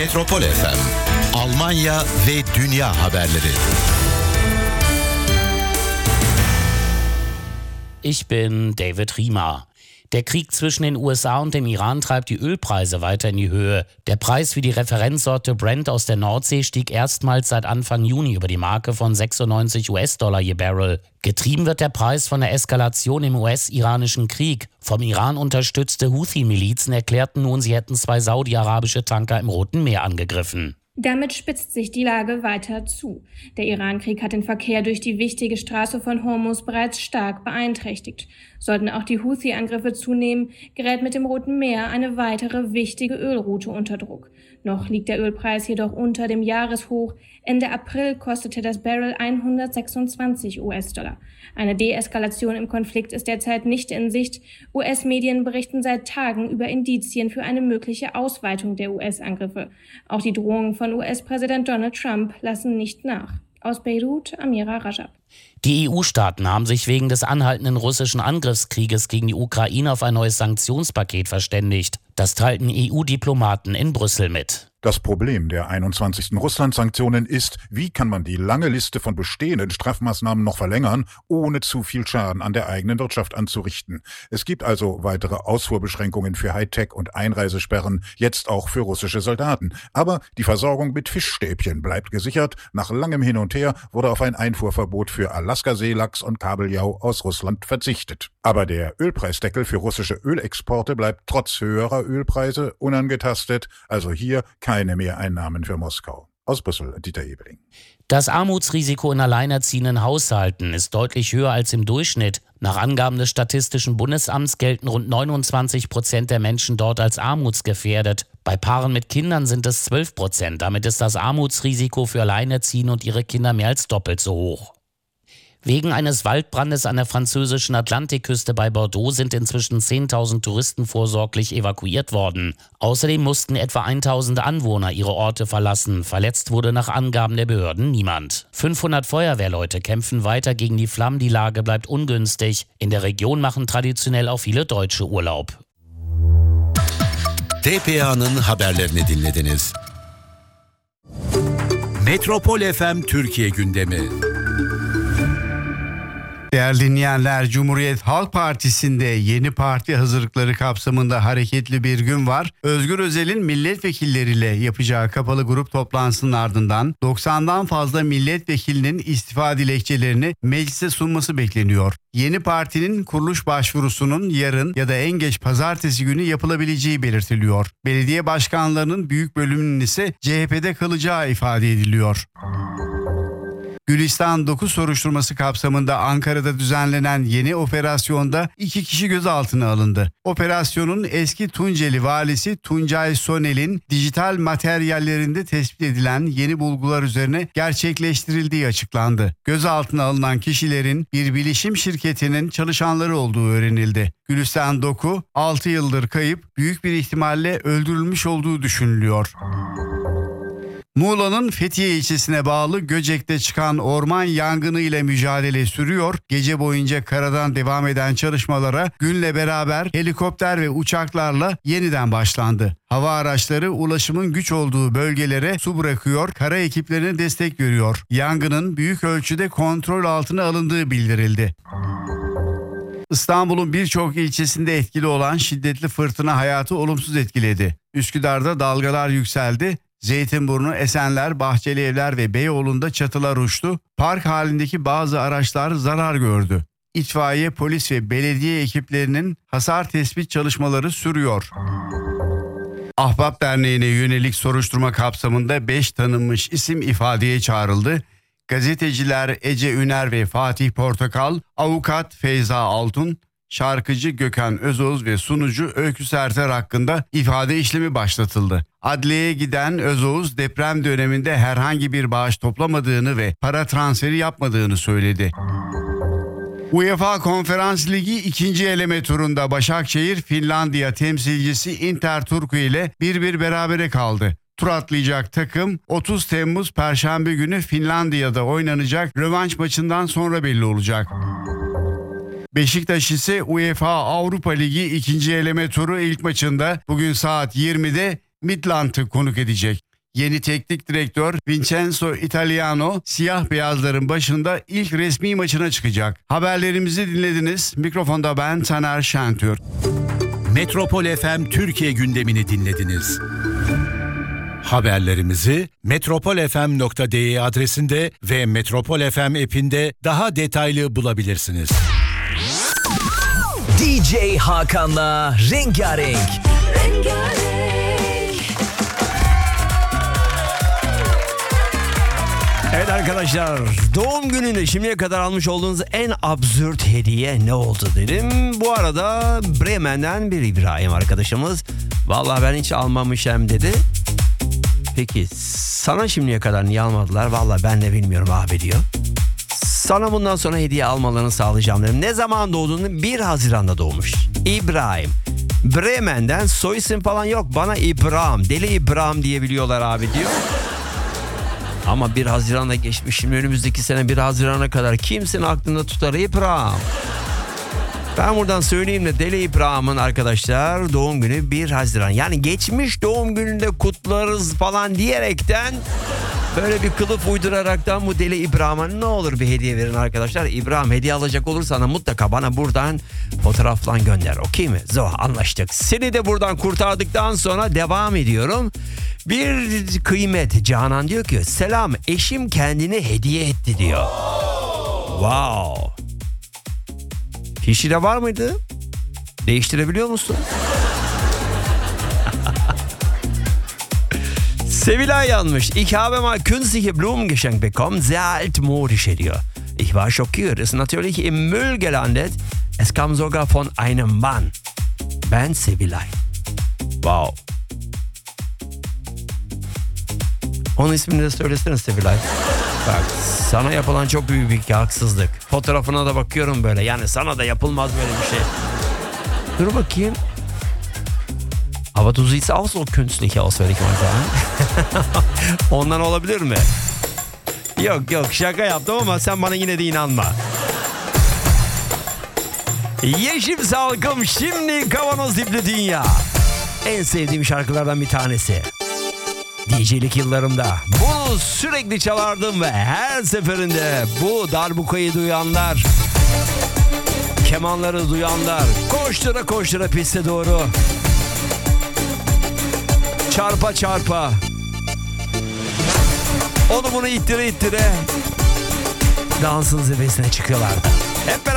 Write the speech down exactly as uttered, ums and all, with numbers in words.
Metropol F M, Almanya ve dünya haberleri. Ich bin David Riemer. Der Krieg zwischen den U S A und dem Iran treibt die Ölpreise weiter in die Höhe. Der Preis für die Referenzsorte Brent aus der Nordsee stieg erstmals seit Anfang Juni über die Marke von sechsundneunzig US-Dollar je Barrel. Getrieben wird der Preis von der Eskalation im U S-iranischen Krieg. Vom Iran unterstützte Houthi-Milizen erklärten nun, sie hätten zwei saudi-arabische Tanker im Roten Meer angegriffen. Damit spitzt sich die Lage weiter zu. Der Iran-Krieg hat den Verkehr durch die wichtige Straße von Hormuz bereits stark beeinträchtigt. Sollten auch die Houthi-Angriffe zunehmen, gerät mit dem Roten Meer eine weitere wichtige Ölroute unter Druck. Noch liegt der Ölpreis jedoch unter dem Jahreshoch. Ende April kostete das Barrel hundertsechsundzwanzig US-Dollar. Eine Deeskalation im Konflikt ist derzeit nicht in Sicht. U S-Medien berichten seit Tagen über Indizien für eine mögliche Ausweitung der U S-Angriffe. Auch die Drohungen von U S-Präsident Donald Trump lassen nicht nach. Aus Beirut, Amira Rajab. Die E U-Staaten haben sich wegen des anhaltenden russischen Angriffskrieges gegen die Ukraine auf ein neues Sanktionspaket verständigt. Das teilten E U-Diplomaten in Brüssel mit. Das Problem der einundzwanzigsten Russland-Sanktionen ist, wie kann man die lange Liste von bestehenden Strafmaßnahmen noch verlängern, ohne zu viel Schaden an der eigenen Wirtschaft anzurichten. Es gibt also weitere Ausfuhrbeschränkungen für Hightech und Einreisesperren, jetzt auch für russische Soldaten. Aber die Versorgung mit Fischstäbchen bleibt gesichert. Nach langem Hin und Her wurde auf ein Einfuhrverbot für Alaska-Seelachs und Kabeljau aus Russland verzichtet. Aber der Ölpreisdeckel für russische Ölexporte bleibt trotz höherer Ölpreise unangetastet, also hier keine Mehreinnahmen für Moskau. Aus Brüssel, Dieter Ebeling. Das Armutsrisiko in alleinerziehenden Haushalten ist deutlich höher als im Durchschnitt. Nach Angaben des Statistischen Bundesamts gelten rund neunundzwanzig Prozent der Menschen dort als armutsgefährdet. Bei Paaren mit Kindern sind es zwölf Prozent. Damit ist das Armutsrisiko für Alleinerziehende und ihre Kinder mehr als doppelt so hoch. Wegen eines Waldbrandes an der französischen Atlantikküste bei Bordeaux sind inzwischen zehntausend Touristen vorsorglich evakuiert worden. Außerdem mussten etwa tausend Anwohner ihre Orte verlassen. Verletzt wurde nach Angaben der Behörden niemand. fünfhundert Feuerwehrleute kämpfen weiter gegen die Flammen. Die Lage bleibt ungünstig. In der Region machen traditionell auch viele Deutsche Urlaub. T P A'nın haberlerini dinlediniz. Metropol F M Türkiye gündemi. Değerli dinleyenler, Cumhuriyet Halk Partisi'nde yeni parti hazırlıkları kapsamında hareketli bir gün var. Özgür Özel'in milletvekilleriyle yapacağı kapalı grup toplantısının ardından doksandan fazla milletvekilinin istifa dilekçelerini meclise sunması bekleniyor. Yeni partinin kuruluş başvurusunun yarın ya da en geç pazartesi günü yapılabileceği belirtiliyor. Belediye başkanlarının büyük bölümünün ise C H P'de kalacağı ifade ediliyor. Gülistan dokuz soruşturması kapsamında Ankara'da düzenlenen yeni operasyonda iki kişi gözaltına alındı. Operasyonun eski Tunceli valisi Tuncay Sonel'in dijital materyallerinde tespit edilen yeni bulgular üzerine gerçekleştirildiği açıklandı. Gözaltına alınan kişilerin bir bilişim şirketinin çalışanları olduğu öğrenildi. Gülistan Doku altı yıldır kayıp, büyük bir ihtimalle öldürülmüş olduğu düşünülüyor. Muğla'nın Fethiye ilçesine bağlı Göcek'te çıkan orman yangını ile mücadele sürüyor. Gece boyunca karadan devam eden çalışmalara günle beraber helikopter ve uçaklarla yeniden başlandı. Hava araçları ulaşımın güç olduğu bölgelere su bırakıyor, kara ekiplerine destek veriyor. Yangının büyük ölçüde kontrol altına alındığı bildirildi. İstanbul'un birçok ilçesinde etkili olan şiddetli fırtına hayatı olumsuz etkiledi. Üsküdar'da dalgalar yükseldi. Zeytinburnu, Esenler, Bahçelievler ve Beyoğlu'nda çatılar uçtu. Park halindeki bazı araçlar zarar gördü. İtfaiye, polis ve belediye ekiplerinin hasar tespit çalışmaları sürüyor. Ahbap Derneği'ne yönelik soruşturma kapsamında beş tanınmış isim ifadeye çağrıldı. Gazeteciler Ece Üner ve Fatih Portakal, avukat Feyza Altun, şarkıcı Gökhan Özoğuz ve sunucu Öykü Serter hakkında ifade işlemi başlatıldı. Adliyeye giden Özoğuz deprem döneminde herhangi bir bağış toplamadığını ve para transferi yapmadığını söyledi. UEFA Konferans Ligi ikinci eleme turunda Başakşehir Finlandiya temsilcisi Interturku ile bir bir berabere kaldı. Tur atlayacak takım otuz Temmuz Perşembe günü Finlandiya'da oynanacak rövanş maçından sonra belli olacak. Beşiktaş ise UEFA Avrupa Ligi ikinci eleme turu ilk maçında bugün saat yirmide Midland'ı konuk edecek. Yeni teknik direktör Vincenzo Italiano siyah beyazların başında ilk resmi maçına çıkacak. Haberlerimizi dinlediniz. Mikrofonda ben Taner Şentürk. Metropol F M Türkiye gündemini dinlediniz. Haberlerimizi metropol f m nokta d e adresinde ve Metropol F M app'inde daha detaylı bulabilirsiniz. D J Hakan'la Rengarenk. Rengarenk. Evet arkadaşlar, doğum gününde şimdiye kadar almış olduğunuz en absürt hediye ne oldu dedim. Bu arada Bremen'den bir İbrahim arkadaşımız, vallahi ben hiç almamışım dedi. Peki sana şimdiye kadar niye almadılar? Vallahi ben de bilmiyorum abi diyor. Sana bundan sonra hediye almalarını sağlayacağım dedim. Ne zaman doğduğunu bir Haziran'da doğmuş. İbrahim. Bremen'den soy isim falan yok. Bana İbrahim, Deli İbrahim diyebiliyorlar abi diyor. Ama bir Haziran'da geçmiş. Şimdi önümüzdeki sene bir Haziran'a kadar kimsenin aklında tutar İbrahim. Ben buradan söyleyeyim de Deli İbrahim'in arkadaşlar doğum günü bir Haziran. Yani geçmiş doğum gününde kutlarız falan diyerekten böyle bir kılıf uyduraraktan bu Deli İbrahim'e ne olur bir hediye verin arkadaşlar. İbrahim, hediye alacak olursan mutlaka bana buradan fotoğrafla gönder. Okey mi? Zo, anlaştık. Seni de buradan kurtardıktan sonra devam ediyorum. Bir kıymet Canan diyor ki selam, eşim kendine hediye etti diyor. Wow. Kişide var mıydı? Değiştirebiliyor musun? Sevilay yanmış. Ich habe mal künstliche Blumen geschenkt bekommen. Sehr altmodisch diyor. Ich war schockiert. Ist natürlich im Müll gelandet. Es kam sogar von einem Mann. Ben Sevilay. Wow. Onun ismini de söylesene Sevilay. Bak, sana yapılan çok büyük bir haksızlık. Fotoğrafına da bakıyorum böyle. Yani sana da yapılmaz böyle bir şey. Dur bakayım. Aber du siehst auch so künstlich aus, werde ich mal sagen. Ondan olabilir mi? Yok yok, şaka yaptım ama sen bana yine de inanma. Yeşim salkım şimdi kavanoz dipli dünya. En sevdiğim şarkılardan bir tanesi. D J'lik yıllarımda bunu sürekli çalardım ve her seferinde bu darbukayı duyanlar, kemanları duyanlar koştura koştura piste doğru, çarpa çarpa, onu bunu ittire ittire dansın zirvesine çıkıyorlardı. Hep beraber